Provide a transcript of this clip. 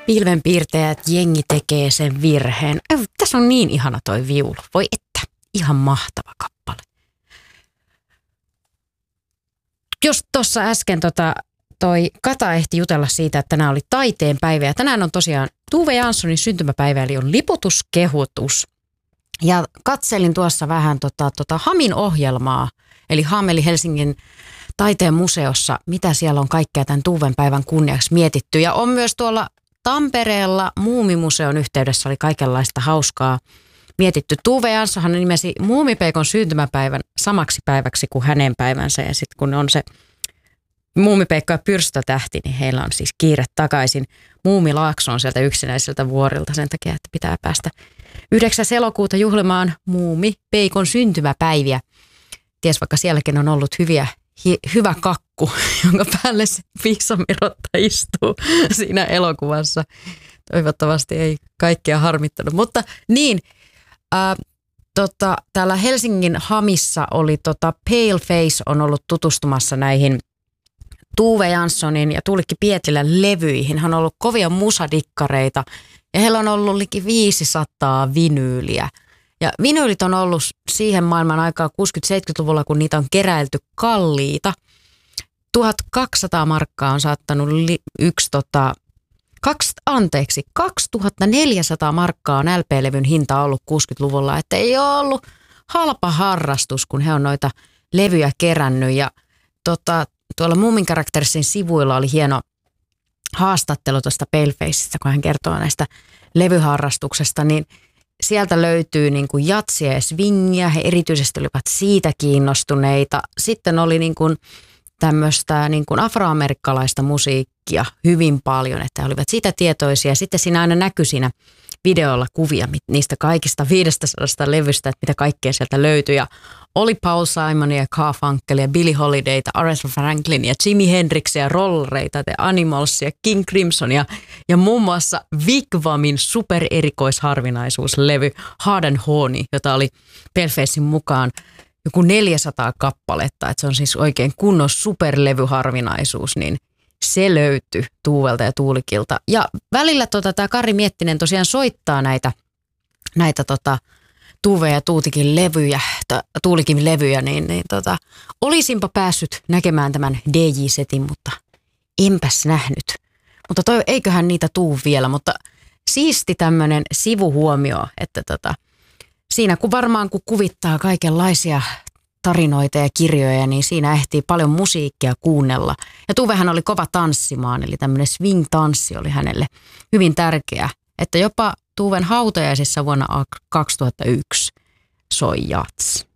Pilvenpiirtäjät, jengi tekee sen virheen. Tässä on niin ihana toi viulu. Voi että, ihan mahtava kappale. Jos tuossa äsken toi Kata ehti jutella siitä, että tänään oli taiteen päivä. Ja tänään on tosiaan Tove Janssonin syntymäpäivä, eli on liputuskehutus. Ja katselin tuossa vähän Hamin ohjelmaa, eli HAM, eli Helsingin taiteen museossa, mitä siellä on kaikkea tämän Tuven päivän kunniaksi mietitty. Ja on myös tuolla Tampereella Muumimuseon yhteydessä oli kaikenlaista hauskaa mietitty. Tove Janssonhan nimesi Muumipeikon syntymäpäivän samaksi päiväksi kuin hänen päivänsä. Ja sitten kun on se Muumipeikko ja Pyrstötähti, niin heillä on siis kiire takaisin Muumilaaksoon sieltä yksinäiseltä vuorilta sen takia, että pitää päästä 9. elokuuta juhlimaan Muumipeikon syntymäpäiviä. Ties vaikka sielläkin on ollut hyvä kakku, jonka päälle se piisamirotta istuu siinä elokuvassa. Toivottavasti ei kaikkea harmittanut, mutta niin, täällä Helsingin Hamissa oli Paleface on ollut tutustumassa näihin Tove Janssonin ja Tuulikki Pietilän levyihin. Hän on ollut kovia musadikkareita ja heillä on ollut liki 500 vinyyliä. Ja vinyylit on ollut siihen maailman aikaa 60-70-luvulla, kun niitä on keräilty kalliita. 1200 markkaa on saattanut 2400 markkaa on LP-levyn hinta ollut 60-luvulla. Että ei ole ollut halpa harrastus, kun he on noita levyjä kerännyt. Ja tuolla Moomin Karaktersin sivuilla oli hieno haastattelu tuosta Palefaceista, kun hän kertoo näistä levyharrastuksesta, niin sieltä löytyy niin kuin jatsia ja swingia, he erityisesti olivat siitä kiinnostuneita. Sitten oli niin kuin tämmöistä niin kuin afroamerikkalaista musiikkia hyvin paljon, että he olivat siitä tietoisia. Sitten siinä aina näkyi siinä videolla kuvia niistä kaikista 500 levystä, että mitä kaikkea sieltä löytyi. Ja oli Paul Simonia, Garfunkelia, Billie Holidayta, Aretha Franklinia, Jimi Hendrixia, Rollereita, The Animalsia, King Crimsonia ja muun muassa Wigwamin supererikoisharvinaisuuslevy Hard and Horny, jota oli Palefacein mukaan joku 400 kappaletta. Että se on siis oikein kunnon superlevyharvinaisuus, niin se löytyi Tuuvelta ja Tuulikilta. Ja välillä tämä Kari Miettinen tosiaan soittaa näitä Tuve ja Tuulikin levyjä, niin olisinpa päässyt näkemään tämän DJ-setin, mutta enpäs nähnyt. Mutta eiköhän niitä tuu vielä, mutta siisti tämmöinen sivuhuomio, että siinä kun kuvittaa kaikenlaisia tarinoita ja kirjoja, niin siinä ehtii paljon musiikkia kuunnella. Ja Tuvehän oli kova tanssimaan, eli tämmöinen swing-tanssi oli hänelle hyvin tärkeä, että jopa Tuven hautajaisissa vuonna 2001 soi jats.